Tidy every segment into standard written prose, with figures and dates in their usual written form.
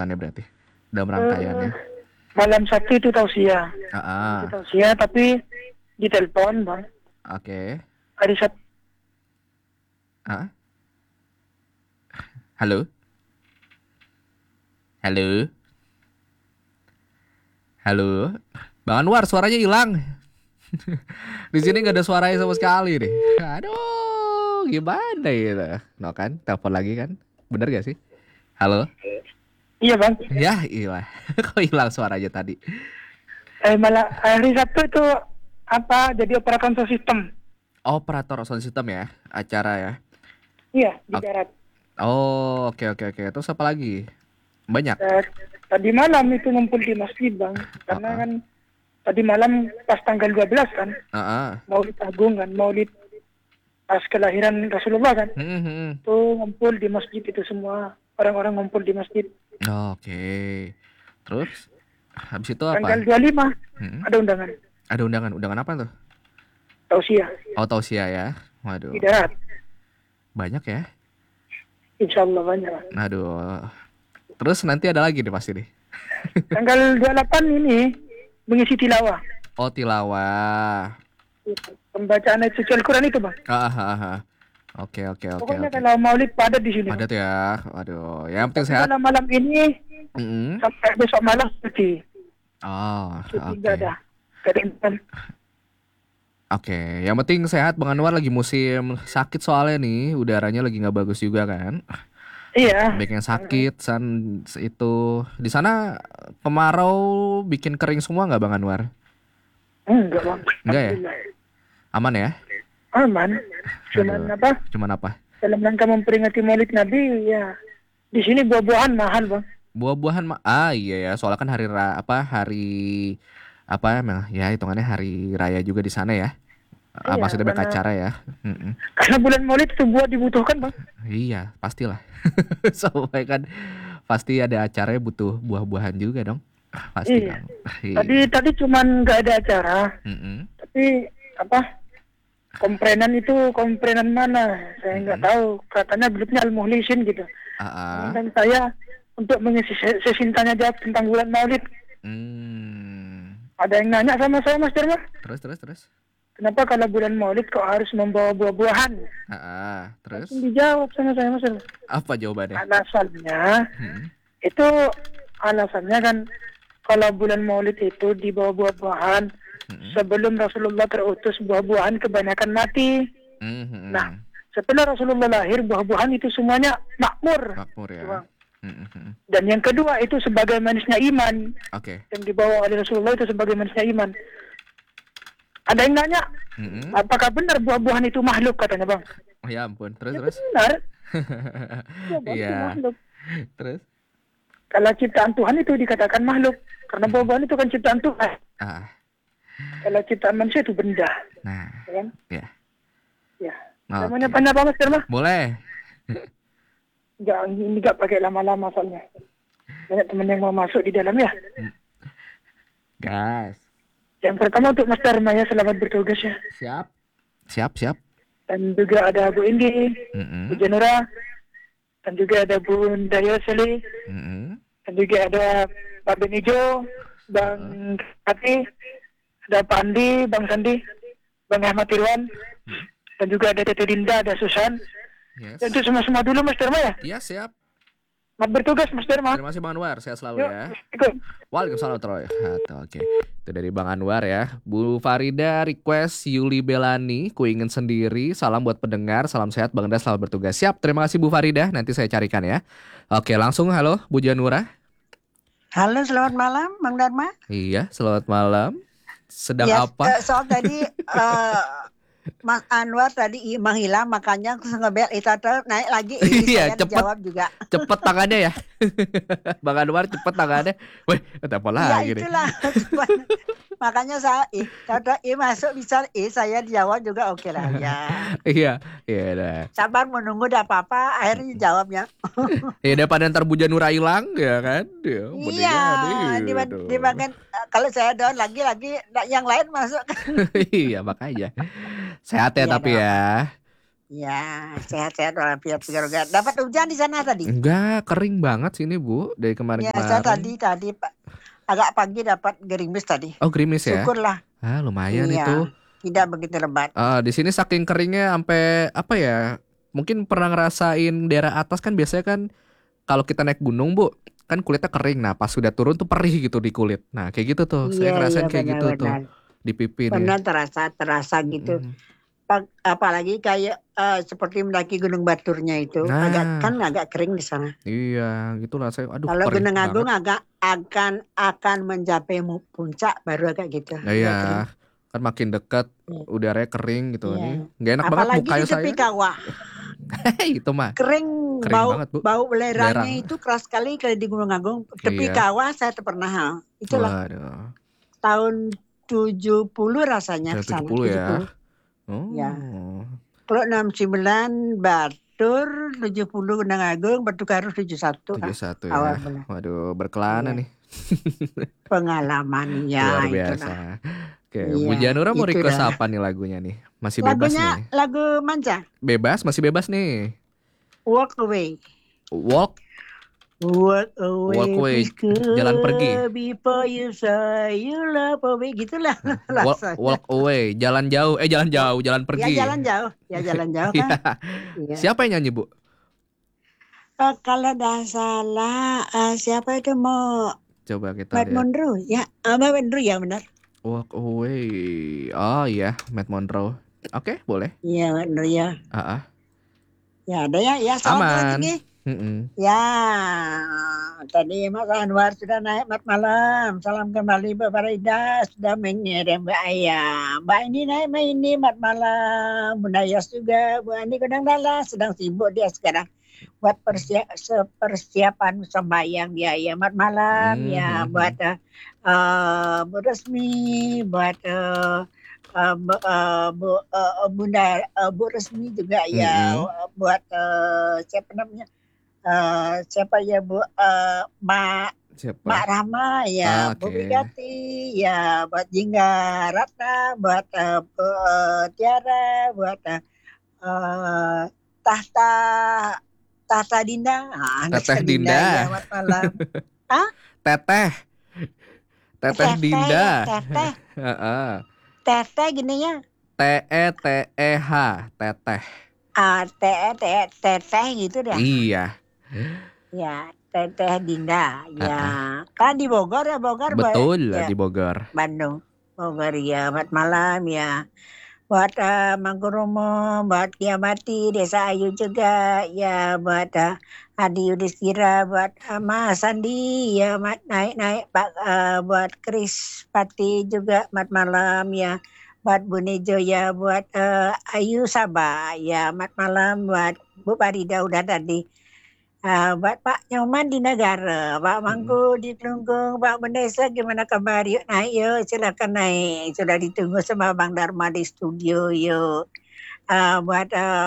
kegiatannya berarti dalam rangkaiannya? Malam Sabtu itu tausiah. Ah, Itu tausiah tapi di telepon bang. oke. Hari Sabtu. Ah, halo, halo, halo. Bang Anwar, suaranya hilang. Di sini nggak ada suaranya sama sekali nih. Aduh, gimana gitu? No kan, telepon lagi kan? Bener gak sih? Halo? Iya bang. Ya, hilang. Kok hilang suaranya tadi? Malah hari Sabtu itu apa? Jadi operator sound system. Operator sound system ya, acara ya. Iya di Ok- darat. Oh, oke oke oke. Terus apa lagi? Banyak. Eh, Tadi malam itu ngumpul di masjid bang. Karena Heeh. kan tadi malam pas tanggal 12 kan. Heeh. Maulid Agung kan. Maulid pas kelahiran Rasulullah kan. Hmm, hmm, hmm. Itu ngumpul di masjid itu semua. Orang-orang ngumpul di masjid. Oke. Terus habis itu Tanggal apa? 25 Hmm? ada undangan. Ada undangan. Undangan apa tuh? Tausiah Oh, tausiah ya. di Waduh, darat. banyak ya. Insya Allah banyak. Aduh. Terus nanti ada lagi nih pasti nih. Tanggal 28 ini mengisi tilawah. Oh, tilawah. Pembacaan ayat suci Al-Quran itu bang. Ah, ah, ah, ah. Oke oke oke Pokoknya oke. kalau maulid padat di sini bang. Padat ya. Waduh, yang penting Tapi sehat. kalau malam ini Mm-mm. sampai besok malam cuti. Oh, Cuti oke. nggak ada. Nggak ada intan. Oke, yang penting sehat. Bang Anwar lagi musim sakit soalnya nih, udaranya lagi nggak bagus juga kan. Iya. Baik yang sakit, itu di sana kemarau bikin kering semua nggak Bang Anwar? Enggak bang. Enggak ya? Alhamdulillah. Aman ya? Aman. Cuman Aduh, apa? cuman apa? Dalam rangka memperingati maulid Nabi ya. Di sini buah-buahan mahal bang. Buah-buahan iya ya, soalnya kan hari apa emang ya hitungannya hari raya juga di sana ya. Iya. Maksudnya banyak Karena, acara ya. Mm-mm. karena bulan maulid itu buah dibutuhkan bang. Iya, pastilah. Soalnya kan pasti ada acaranya butuh buah-buahan juga dong. Pasti Iya. dong. Tadi cuman nggak ada acara. Mm-mm. Tapi apa? Komprenan mana? Saya nggak tahu. Katanya grupnya Al-Muhlisin gitu. Ah, ah. Dan saya untuk mengisi sesi tanya jawab tentang bulan Maulid. Hmm. Ada yang nanya sama saya Mas Dharma, Terus. kenapa kalau bulan Maulid kok harus membawa buah-buahan? Terus Langsung dijawab sama saya Mas Dharma. apa jawabannya? Alasannya itu alasannya kan kalau bulan Maulid itu dibawa buah-buahan sebelum Rasulullah terutus buah-buahan kebanyakan mati. Nah, setelah Rasulullah lahir buah-buahan itu semuanya makmur. Makmur ya. Bang. Dan yang kedua itu sebagai manisnya iman. Oke. Yang dibawa oleh Rasulullah itu sebagai manisnya iman. Ada yang nanya, apakah benar buah-buahan itu makhluk katanya bang? Oh ya ampun. Ya Terus. benar. Buah-buahan itu Iya. makhluk. Terus. Kalau ciptaan Tuhan itu dikatakan makhluk. Karena buah-buahan itu kan ciptaan Tuhan. Ah. Kalau ciptaan manusia itu benda. Nah. Ya kan? Ya. Ya. Oke. Namanya apa Mas Dharma? Boleh. Ini nggak pakai lama-lama soalnya. Banyak teman yang mau masuk di dalam ya. Gas. Yang pertama untuk Mas Dharma ya, selamat bertugas ya. Siap. Dan juga ada Bu Indi, Bu Janura, dan juga ada Bu Dayo Seli, dan juga ada Pak Benijo, Bang Hati, ada Pak Andi, Bang Sandi, Bang Ahmad Irwan, dan juga ada Tete Dinda, ada Susan. Yes. Dan itu semua dulu Mas Dharma ya. Iya siap. Selamat bertugas Mas Dharma. Terima kasih Bang Anwar. Sehat selalu Yuk, ya. ikut. Waalaikumsalam warahmatullahi wabarakatuh. Oke, itu dari Bang Anwar ya. Bu Farida request Yuli Belani, Ku Ingin Sendiri. Salam buat pendengar, salam sehat Bang Enda, selamat bertugas. Siap, terima kasih Bu Farida. Nanti saya carikan ya. Oke, langsung halo Bu Janura. Halo, selamat malam Bang Dharma. Iya, selamat malam. Sedang Ya, apa? soal tadi Mas Anwar tadi menghilang, makanya aku ngebel itu naik lagi. Iya, Saya cepet. dijawab juga. Cepet tangannya ya. Bang Anwar cepet tangannya. Wih, telepon Iya lagi nih. itulah. Makanya saya masuk bisa saya dijawab juga oke lah ya. Iya dah. Sabar menunggu dah apa-apa akhirnya jawabnya. Ya daripada ntar Bu Janura hilang ya kan. Ya, Iya, dimakan kalau saya down lagi yang lain masuk. Iya makanya. Sehat ya Iya tapi dong. ya. Ya, sehat-sehat walafiat segar. Dapat hujan di sana tadi? Enggak, kering banget sini Bu dari Ya, kemarin-kemarin. saya tadi agak pagi dapat gerimis tadi. Oh, gerimis ya? Syukurlah. Lumayan Iya, itu. tidak begitu lebat. Di sini saking keringnya sampai apa ya? Mungkin pernah ngerasain daerah atas kan biasanya kan kalau kita naik gunung Bu, kan kulitnya kering. Nah, pas sudah turun tuh perih gitu di kulit. Nah, kayak gitu tuh. Saya ngerasain kayak gitu tuh di pipi nih. Benar terasa gitu. Apalagi kayak seperti mendaki Gunung Baturnya itu, agak kering di sana. Iya, gitu lah saya. Aduh, kalau Gunung Agung akan mencapai puncak baru agak gitu. Iya, kan makin dekat udaranya kering gitu nih. Nggak enak apalagi banget muka saya. Apalagi di tepi kawah. Itu mah kering banget, Bu. Bau belerangnya itu keras sekali kalau di Gunung Agung. Tepi kawah saya pernah. Itulah. Waduh. Tahun 70 rasanya ke sana. 70 ya. Ya. Kalau 69 Batur, 70 Gunung Agung, Batu Karu 71. 71 ya. Waduh, berkelana nih. Pengalaman ya. Luar biasa. Oke, Bu Janura mau request apa nih lagunya nih? Masih bebas nih. Lagu Manja. Bebas, masih bebas nih. Walk Away. Walk away. Jalan pergi. Before you say you love away, gitulah. Walk away, jalan jauh, jalan pergi. Ya jalan jauh kan. Ya. Siapa yang nyanyi Bu? Kalau tidak salah, siapa itu mau? Coba kita Matt Monroe ya, Matt Monroe ya benar. Walk away. Oh iya, Matt Monroe. Oke, boleh. Iya, Matt Monroe ya. Ya ada ya selamat ini. Ya, tadi Mas Anwar sudah naik malam. Salam kembali Mbak Farida, sudah mengirim Mbak Ayah. Mbak ini naik ini malam. Bunda Yas juga, Bu Ani Kodang Dala sedang sibuk dia sekarang buat persiapan sembahyang dia ya malam ya buat Bu Resmi, buat Bunda Bu Resmi juga ya buat siapa namanya? Siapa ya Bu Mak Rama ya, Bu Bigati ya, buat Jingga Ratna, buat Tiara, buat Tahta Dinda. Teteh Dinda. Ya, selamat malam. Teteh Dinda. Teteh gini ya. TETEH, teteh. Teteh gitu deh. Iya. Ya, Teteh Dinda. Ya, kan di Bogor ya, Betul, di Bogor. Bandung. Bogor ya, selamat malam ya. Buat Mangkurumo, buat Kiamati, Desa Ayu juga, ya buat Adi Yudhistira, buat Mas Sandi, ya naik Pak, buat Kris Pati juga, selamat malam ya. Buat Bu Nejo ya, buat Ayu Sabah, ya selamat malam. Buat Bu Farida udah tadi. Buat Pak Nyoman di Negara, Pak Mangku di Kelungkung, Pak Bendesa gimana kabar? Yuk naik yuk, silakan naik. Sudah ditunggu sama Bang Dharma di studio yuk. Buat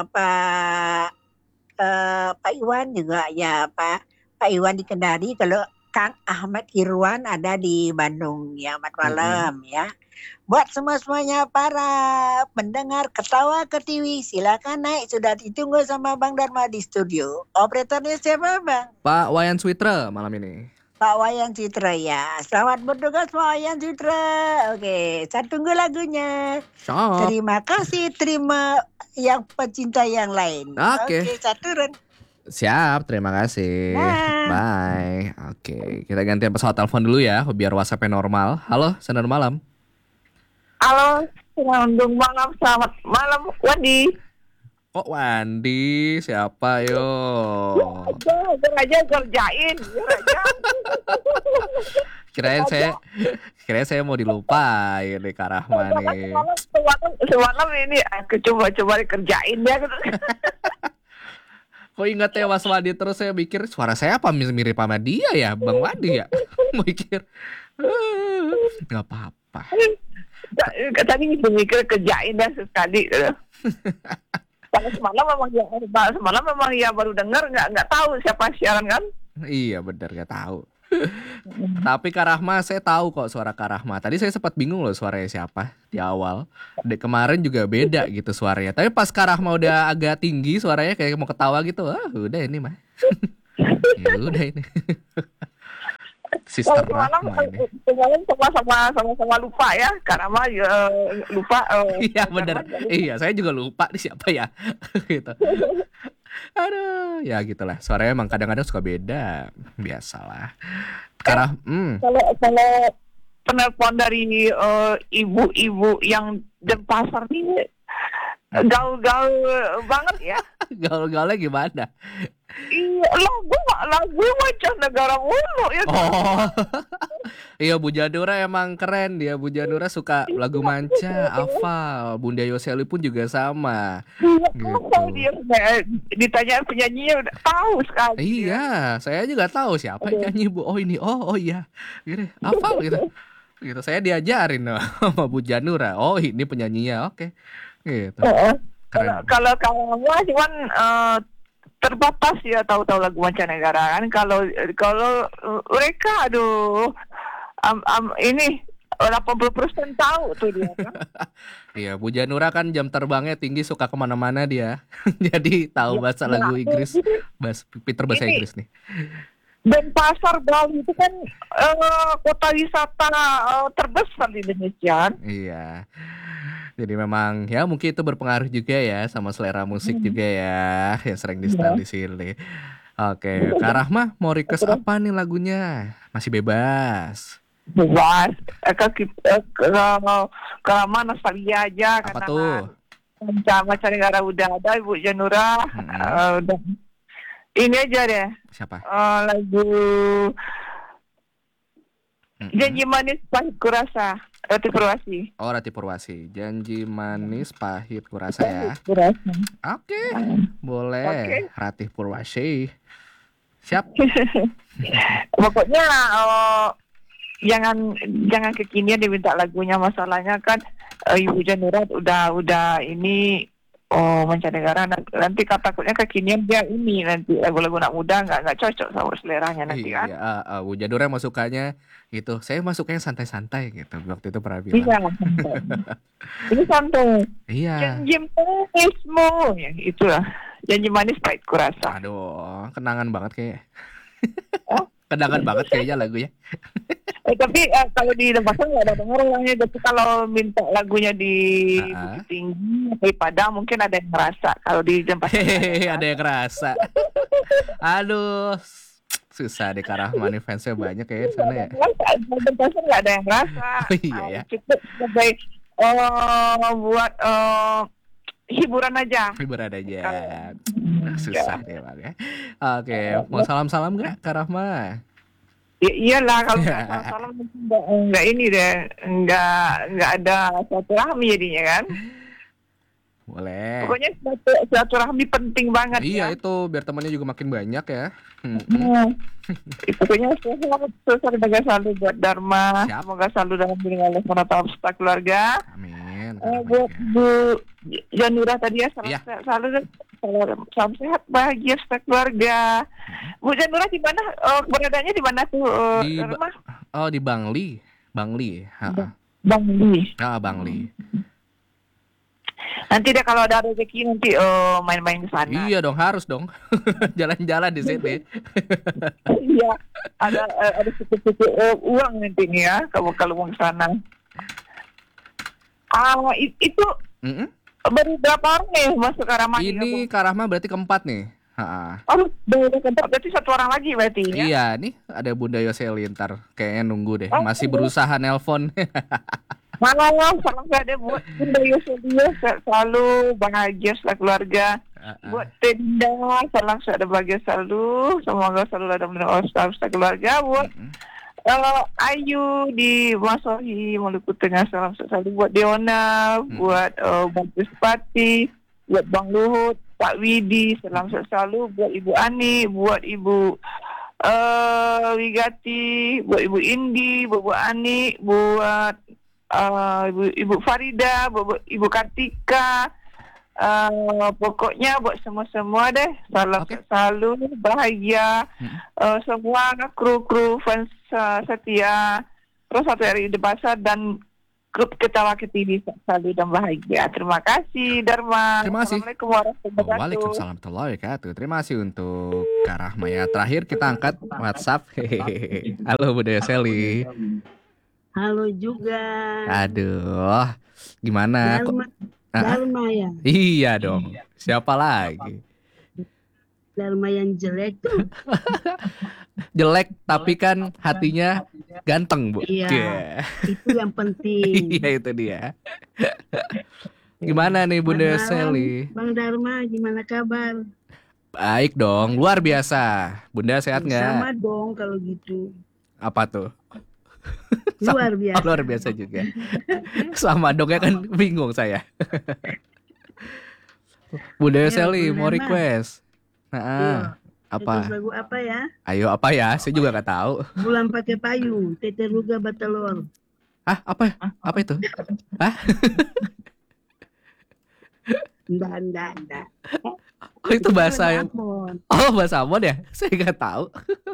Pak Iwan juga ya, Pak Iwan di Kendari. Kalau Kang Ahmad Irwan ada di Bandung ya, selamat malam ya. Buat semuanya para pendengar Ketawa Ketiwi, silakan naik. Sudah ditunggu sama Bang Dharma di studio. Operatornya siapa Bang? Pak Wayan Switra malam ini. Pak Wayan Citra ya. Selamat bertugas Pak Wayan Citra. Oke, saya tunggu lagunya. Siap. Terima kasih, terima yang pecinta yang lain. Oke, saya turun. Siap, terima kasih. Bye. Oke, kita gantian pesawat telepon dulu ya, biar WhatsApp-nya normal. Halo, selamat malam. Halo, selamat malam, Wandi. Kok Wandi? Siapa yo? Aja kerjain. Kirain saya mau dilupain nih Kak Rahma nih. Semalam ini aku coba kerjain ya. Kok ingat ya Mas Wandi terus saya mikir suara saya apa mirip sama dia ya, Bang Wandi ya? Mikir. Gak apa-apa. Tadi mikir kerjain dah sekali. Karena semalam memang ya baru dengar nggak tahu siapa siaran kan? Iya benar nggak tahu. Tapi Kak Rahma, saya tahu kok suara Kak Rahma. Tadi saya sempat bingung loh suaranya siapa di awal. Kemarin juga beda gitu suaranya. Tapi pas Kak Rahma udah agak tinggi suaranya kayak mau ketawa gitu. Udah ini mah. Ya udah ini. Sister Rahma ini. Semalam sama lupa ya, karena mah lupa. Iya benar. Iya, saya juga lupa nih siapa ya. Gitu. Aduh, ya gitulah. Suaranya emang kadang-kadang suka beda. Biasalah. Karena kalau penelpon dari ibu-ibu yang Denpasar nih gaul-gaul banget ya. gaul-gaulnya gimana? Iya, lagu macam negara mulu ya. Oh. Iya, Bu Janura emang keren dia. Bu Janura suka lagu manca, hafal. Bunda Yoseli pun juga sama. Gitu. Dia ditanya penyanyinya udah tahu sekali. Iya, saya juga tahu siapa yang nyanyi Bu. Oh ini, oh iya. Gini, hafal gitu. Gitu, saya diajarin sama Bu Janura. Oh ini penyanyinya, oke. Gitu. Keren. Kalau kamu cuman terbatas ya tahu-tahu lagu mancanegara kan. Kalau mereka ini 80% tahu tuh dia kan. Iya, Bu Janura kan jam terbangnya tinggi, suka kemana-mana dia. Jadi tahu bahasa lagu Inggris, pinter bahasa Inggris nih. Denpasar Bali itu kan kota wisata terbesar di Indonesia. Iya. Jadi memang ya mungkin itu berpengaruh juga ya sama selera musik juga ya yang sering di setel di sini. Oke, Kak Rahma mau request apa nih lagunya? Masih bebas. Bebas. Ke mana nostalgia aja. Apa tuh? Macam negara udah ada Ibu Janura. Udah. Ini aja deh. Siapa? Lagu Janji Manis Pahit Kurasa, Rati Purwasi. Oh, Rati Purwasi. Janji Manis Pahit Kurasa ya. Oke. Boleh. Rati Purwasi. Siap. Pokoknya jangan kekinian diminta lagunya, masalahnya kan Ibu Janura udah ini mancanegara, nanti takutnya kekinian dia ini nanti lagu-lagu anak muda nggak cocok sama seleranya nanti kan. Iya, Bu Janura mau sukanya gitu. Saya masuknya santai-santai gitu. Waktu itu pernah bilang. Iya. Ini santai. Iya. Janji manismu ya itulah. Janji manis pahit kurasa. Aduh, kenangan banget kayaknya. Kenangan banget kayaknya lagunya. Tapi kalau di Denpasar nggak ada denger orangnya. Tapi kalau minta lagunya di Bukit Tinggi, di Padang mungkin ada yang ngerasa. Kalau di Denpasar ada yang ngerasa. Aduh, susah deh, Kak Rahma nih fansnya banyak ya di sana ya. Denpasar nggak ada yang ngerasa. Iya ya. Cukup sebagai buat hiburan aja. Hiburan aja. Susah deh Bang ya. Oke, mau salam-salam nggak Kak Rahma? Ya, iyalah kalau salam nggak ini deh, nggak ada silaturahmi jadinya kan. Boleh. Pokoknya silaturahmi penting banget. Iya ya. itu biar temannya juga makin banyak ya. Pokoknya sukses sebagai selalu buat Dharma. Siap. Semoga selalu dalam lindungan Allah SWT keluarga. Amin. Buat Bu Janura tadi ya Iya. salam sehat bahagia serta keluarga. Bu Janura di mana beradanya di mana tuh Di rumah? di Bangli. Bangli. Bangli. Bangli. Nanti deh kalau ada rezeki nanti main-main ke sana. Iya dong, harus dong. Jalan-jalan di sini. Iya, ada sedikit uang nanti nih ya kalau mau ke sana. Itu baru berapa orang nih masuk ke Rahma? Ini Kak Rahma berarti keempat nih. Oh, baru keempat, berarti satu orang lagi berarti ya? Iya, nih ada Bunda Yoseli ntar kayaknya nunggu deh. Masih berusaha nelpon. Malam, salam gak ada buat Bunda Yoseli, selalu bahagia setelah keluarga. Buat Tenda, salam ada bahagia selalu. Semoga selalu ada mendengar setelah keluarga. Buat Ayu di Masohi, Maluku Tengah, salam selalu. Buat Deona, buat Bang Pati, buat Bang Luhut, Pak Widi, salam selalu. Buat Ibu Ani, buat Ibu Wigati, buat Ibu Indi, buat Ani, buat Ibu Farida, Ibu Kartika, Pokoknya buat semua-semua deh. Salam Oke. selalu bahagia. Semua kru-kru fans setia. Terus satu hari di pasar dan grup Ketawa Ketiri selalu dan bahagia. Terima kasih Dharma. Terima kasih. Assalamualaikum warahmatullahi wabarakatuh. Waalaikumsalam warahmatullahi wabarakatuh. Terima kasih untuk Kak Rahma ya. Terakhir kita angkat WhatsApp. Hehehe. Halo Bunda Yoseli. Halo juga. Aduh, gimana? Dharma ya. Iya dong. Siapa lagi? Dharma yang jelek tuh. Jelek tapi kan hatinya ganteng, Bu. Iya. Yeah. Itu yang penting. Iya itu dia. Gimana nih Bunda Yoseli? Bang Dharma, gimana kabar? Baik dong, luar biasa. Bunda sehat nggak? Sama dong kalau gitu. Apa tuh? Luar biasa. Oh, luar biasa juga. Sama dong ya kan bingung saya. Bunda Yoseli mau request. Nah, apa? Request lagu apa ya? Ayo apa ya? Saya juga nggak tahu. Bulan pakai payung, Tete Ruga Batelor. Hah? Apa? Apa itu? Hah? Enggak. Oh itu bahasa yang... Ambon. Oh bahasa Ambon ya? Saya nggak tahu.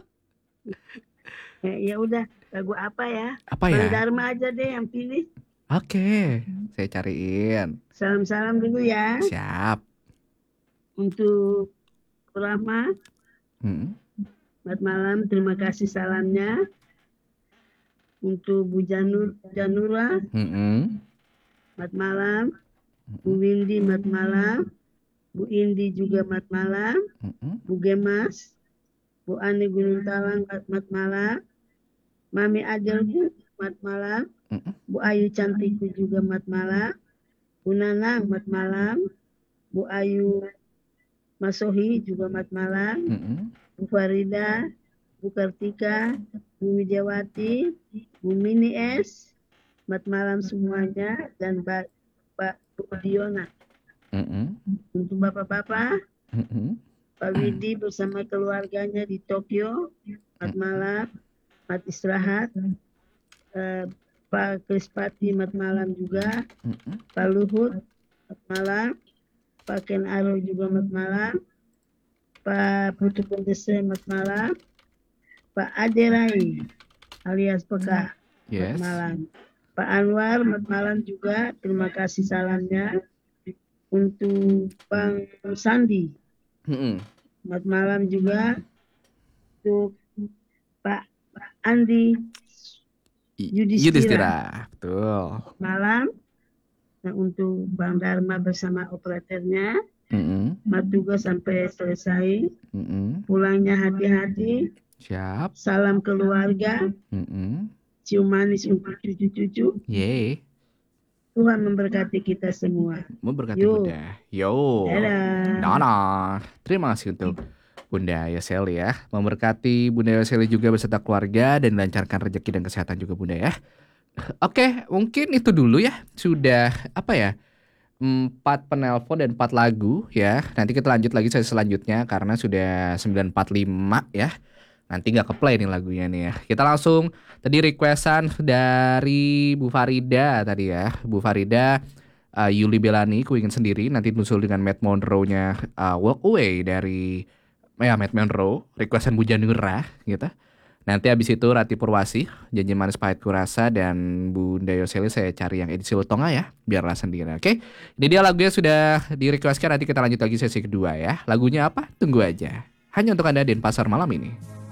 Ya udah, lagu apa ya? Apa Bang ya? Dharma aja deh yang pilih. Oke, saya cariin. Salam-salam dulu ya. Siap. Untuk Rahma, Hmm. selamat malam, terima kasih salamnya. Untuk Bu Janura, Hmm. selamat malam. Bu Windy, selamat malam. Bu Indi juga selamat malam. Hmm. Bu Gemas, Bu Ani Gunung Talang, selamat malam. Mami Ajalku, selamat malam. Bu Ayu Cantikku juga selamat malam. Bu Nanang, selamat malam. Bu Ayu Masohi juga selamat malam. Bu Farida, Bu Kartika, Bu Wijawati, Bu Mini S, selamat malam semuanya, dan Pak Bu Diona. Untuk bapak-bapak, Pak Widi bersama keluarganya di Tokyo, selamat malam, selamat istirahat. Pak Krispati, selamat malam juga. Pak Luhut, selamat malam. Pak Ken Aro juga selamat malam. Pak Putu Pendese, selamat malam. Pak Aderai alias Peka, selamat Yes. malam. Pak Anwar, selamat malam juga. Terima kasih salamnya. Untuk Bang Sandi, selamat malam juga. Untuk Pak Andi Yudhistira. Betul. malam. Nah, untuk Bang Dharma bersama operatornya, selamat tugas sampai selesai. Pulangnya hati-hati. Siap. Salam keluarga. Cium manis untuk cucu-cucu. Yeay. Tuhan memberkati kita semua. Memberkati Yo. Bunda. Yo. Dadah. Dadah. Terima kasih untuk Bunda Yoseli ya. Memberkati Bunda Yoseli juga beserta keluarga dan lancarkan rezeki dan kesehatan juga Bunda ya. Oke, mungkin itu dulu ya. Sudah apa ya? 4 penelpon dan 4 lagu ya. Nanti kita lanjut lagi sesi selanjutnya karena sudah 9.45 ya. Nanti nggak ke-play nih lagunya nih ya. Kita langsung tadi requestan dari Bu Farida tadi ya. Bu Farida, Yuli Belani, Ku Ingin Sendiri. Nanti muncul dengan Matt Monroe-nya Walk Away dari Matt Monroe. Requestan Bu Janura gitu. Nanti habis itu Rati Purwasi, Janji Manis Pahit Kurasa, dan Bunda Yoseli saya cari yang edisi Lutonga ya, biarlah sendiri. Oke, ini dia lagunya sudah di-requestkan. Nanti kita lanjut lagi sesi kedua ya. Lagunya apa? Tunggu aja. Hanya untuk Anda Denpasar malam ini.